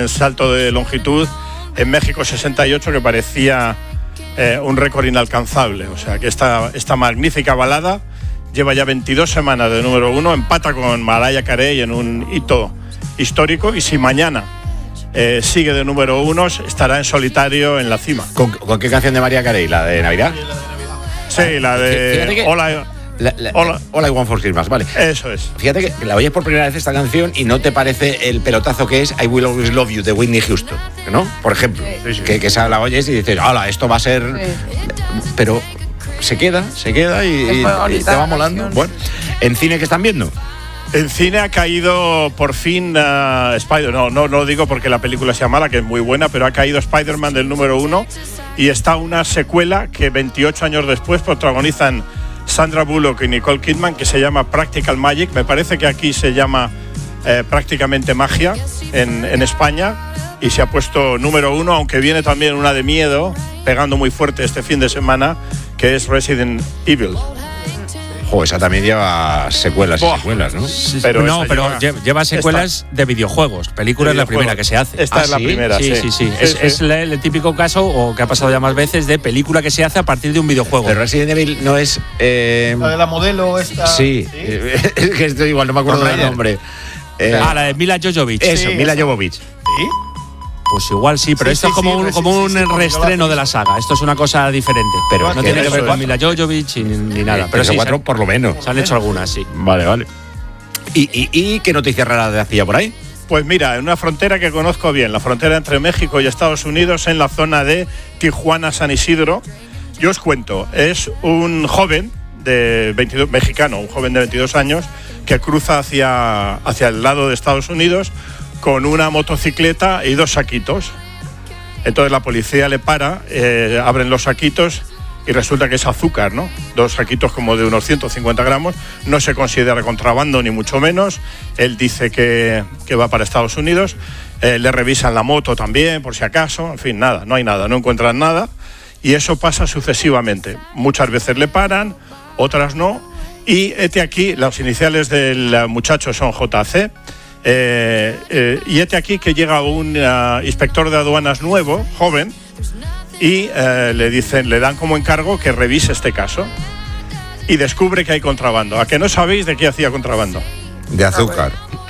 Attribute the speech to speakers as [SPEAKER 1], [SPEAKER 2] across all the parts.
[SPEAKER 1] en salto de longitud en México 68, que parecía un récord inalcanzable. O sea que esta magnífica balada lleva ya 22 semanas de número 1, empata con Mariah Carey en un hito histórico, y si mañana sigue de número 1, estará en solitario en la cima.
[SPEAKER 2] ¿Con qué canción de Mariah Carey? ¿La de Navidad?
[SPEAKER 1] Sí, la de
[SPEAKER 2] All I Want for Christmas, vale.
[SPEAKER 1] Eso es.
[SPEAKER 2] Fíjate que la oyes por primera vez esta canción y no te parece el pelotazo que es I Will Always Love You de Whitney Houston, ¿no? Por ejemplo,
[SPEAKER 1] sí.
[SPEAKER 2] Que esa la oyes y dices, ¡hala, esto va a ser...! Sí. Pero se queda y te va molando. Bueno, ¿en cine qué están viendo?
[SPEAKER 1] En cine ha caído por fin Spider. No lo digo porque la película sea mala, que es muy buena, pero ha caído Spider-Man del número 1 y está una secuela que 28 años después protagonizan Sandra Bullock y Nicole Kidman, que se llama Practical Magic. Me parece que aquí se llama Prácticamente Magia en España, y se ha puesto número 1, aunque viene también una de miedo pegando muy fuerte este fin de semana, que es Resident Evil.
[SPEAKER 2] Esa también lleva secuelas y secuelas, ¿no?
[SPEAKER 3] Pero lleva secuelas de videojuegos. Película es la primera que se hace.
[SPEAKER 1] Esta es la primera,
[SPEAKER 3] sí. Es el típico caso, o que ha pasado ya más veces, de película que se hace a partir de un videojuego.
[SPEAKER 2] Pero Resident Evil no es...
[SPEAKER 4] La de la modelo esta...
[SPEAKER 2] Sí. Es que estoy igual, no me acuerdo del nombre.
[SPEAKER 3] La de Mila Jovovich.
[SPEAKER 2] Eso, Mila Jovovich.
[SPEAKER 1] ¿Sí?
[SPEAKER 3] Pues igual sí, pero esto es como un reestreno de la saga. Esto es una cosa diferente.
[SPEAKER 2] Pero
[SPEAKER 3] no tiene que ver con Mila Jovovich ni nada. Pero sí,
[SPEAKER 2] 4 por lo menos.
[SPEAKER 3] Se han hecho algunas, sí.
[SPEAKER 2] Vale. ¿Y qué noticia rara de hacía por ahí?
[SPEAKER 1] Pues mira, en una frontera que conozco bien, la frontera entre México y Estados Unidos, en la zona de Tijuana-San Isidro. Yo os cuento, es un joven mexicano, un joven de 22 años, que cruza hacia el lado de Estados Unidos con una motocicleta y 2 saquitos. Entonces la policía le para, abren los saquitos y resulta que es azúcar, ¿no? 2 saquitos como de unos 150 gramos. No se considera contrabando ni mucho menos. Él dice que va para Estados Unidos. Le revisan la moto también, por si acaso. En fin, nada, no hay nada, no encuentran nada. Y eso pasa sucesivamente. Muchas veces le paran, otras no. Y aquí, las iniciales del muchacho son JC. Y aquí que llega un inspector de aduanas nuevo, joven, y le dan como encargo que revise este caso, y descubre que hay contrabando. ¿A que no sabéis de qué hacía contrabando?
[SPEAKER 2] De azúcar.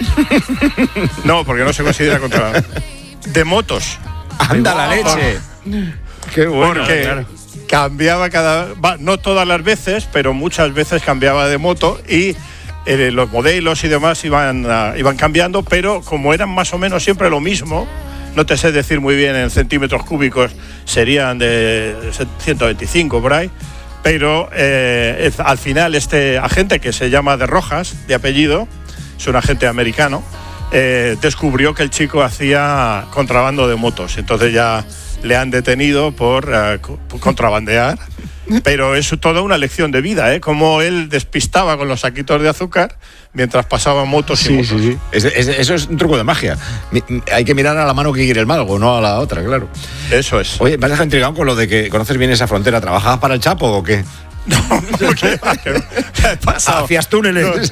[SPEAKER 1] No, porque no se considera contrabando. De motos.
[SPEAKER 2] ¡Anda la leche! ¡Qué bueno!
[SPEAKER 1] Porque cambiaba no todas las veces, pero muchas veces cambiaba de moto, y los modelos y demás iban cambiando, pero como eran más o menos siempre lo mismo, no te sé decir muy bien en centímetros cúbicos, serían de 125 por ahí, pero al final este agente, que se llama De Rojas, de apellido, es un agente americano, descubrió que el chico hacía contrabando de motos. Entonces ya le han detenido por contrabandear. Pero es toda una lección de vida, Como él despistaba con los saquitos de azúcar mientras pasaban motos y motos.
[SPEAKER 2] Sí. Eso es un truco de magia. Hay que mirar a la mano que quiere el mago, no a la otra, claro.
[SPEAKER 1] Eso es.
[SPEAKER 2] Oye, me has dejado intrigado con lo de que conoces bien esa frontera. ¿Trabajabas para el Chapo o qué?
[SPEAKER 1] No, porque
[SPEAKER 2] hacías túneles.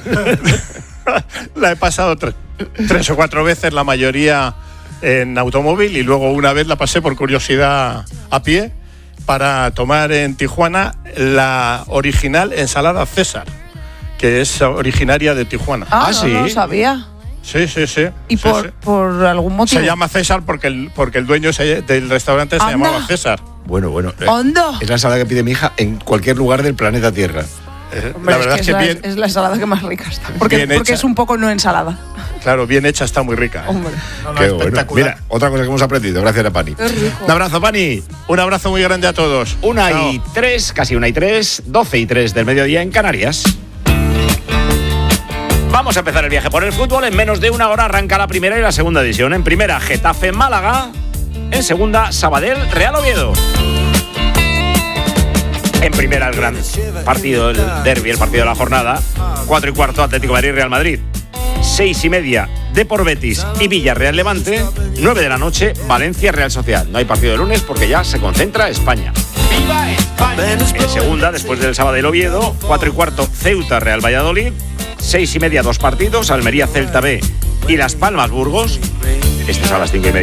[SPEAKER 1] La he pasado 3 o 4 veces, la mayoría en automóvil, y luego una vez la pasé por curiosidad a pie, para tomar en Tijuana la original ensalada César, que es originaria de Tijuana.
[SPEAKER 5] ¿Sí? No sabía.
[SPEAKER 1] Sí.
[SPEAKER 5] ¿Y por algún motivo?
[SPEAKER 1] Se llama César porque el dueño del restaurante se llamaba César.
[SPEAKER 2] Bueno.
[SPEAKER 5] ¿Onda?
[SPEAKER 2] Es la ensalada que pide mi hija en cualquier lugar del planeta Tierra.
[SPEAKER 5] Hombre, la verdad es que es la ensalada que más rica está. Porque es un poco no ensalada.
[SPEAKER 1] Claro, bien hecha, está muy rica.
[SPEAKER 5] Hombre.
[SPEAKER 2] Qué bueno. Mira, otra cosa que hemos aprendido, gracias a Pani. Un abrazo, Pani.
[SPEAKER 1] Un abrazo muy grande a todos.
[SPEAKER 2] 1:03, casi 1:03, 12:03 del mediodía en Canarias. Vamos a empezar el viaje por el fútbol. En menos de una hora arranca la primera y la segunda división. En primera, Getafe Málaga. En segunda, Sabadell Real Oviedo. En primera, el gran partido, el derbi, el partido de la jornada. 4:15, Atlético de Madrid Real Madrid. 6:30, Depor Betis y Villarreal Levante. 9 de la noche, Valencia Real Sociedad. No hay partido de lunes porque ya se concentra España. ¡Viva España! En segunda, después del Sabadell Oviedo, 4:15, Ceuta Real Valladolid. 6:30, 2 partidos, Almería Celta B y Las Palmas Burgos. Este es a las 5:30.